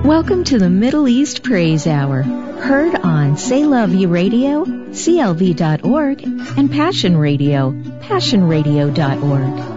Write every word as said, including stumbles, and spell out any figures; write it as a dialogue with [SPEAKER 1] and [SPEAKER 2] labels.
[SPEAKER 1] Welcome to the Middle East Praise Hour, heard on Say Love You Radio, C L V dot org, and Passion Radio, passion radio dot org.